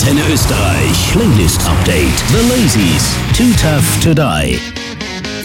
Antenne Österreich Playlist Update. The Lazies, Too Tough to Die.